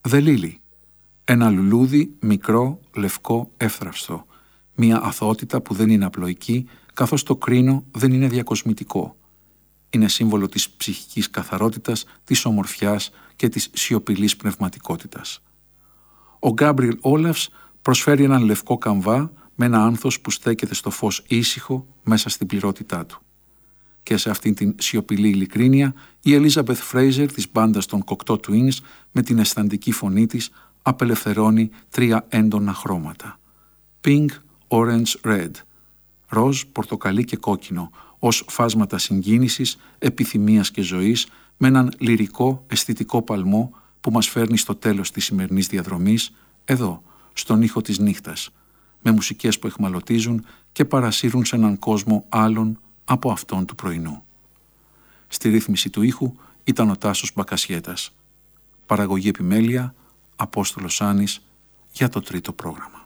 Δελίλη. Ένα λουλούδι μικρό, λευκό, εύθραυστο. Μια αθωότητα που δεν είναι απλοϊκή, καθώς το κρίνο δεν είναι διακοσμητικό. Είναι σύμβολο της ψυχικής καθαρότητας, της ομορφιάς και της σιωπηλής πνευματικότητας. Ο Γκάμπριελ Όλαφς προσφέρει έναν λευκό καμβά με ένα άνθος που στέκεται στο φως ήσυχο μέσα στην πληρότητά του. Και σε αυτήν την σιωπηλή ειλικρίνεια η Ελίζαμπεθ Φρέιζερ της μπάντας των Cocteau Twins με την αισθαντική φωνή της απελευθερώνει 3 έντονα χρώματα. Pink, orange, red. Ροζ, πορτοκαλί και κόκκινο, ως φάσματα συγκίνησης, επιθυμίας και ζωής, με έναν λυρικό, αισθητικό παλμό που μας φέρνει στο τέλος της σημερινής διαδρομής, εδώ, στον ήχο της νύχτας, με μουσικές που εχμαλωτίζουν και παρασύρουν σε έναν κόσμο άλλον από αυτόν του πρωινού. Στη ρύθμιση του ήχου ήταν ο Τάσος Μπακασιέτας. Παραγωγή επιμέλεια, Απόστολος Άνης, για το τρίτο πρόγραμμα.